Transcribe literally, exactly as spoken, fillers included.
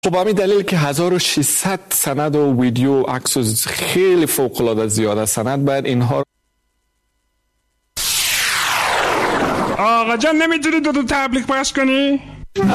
خب همین دلیل که هزار و ششصد سند و ویدیو عکس و خیلی فوق العاده زیاده سند باید اینها. آقا جان نمیتونی دو دو تبلیغ پخش کنی؟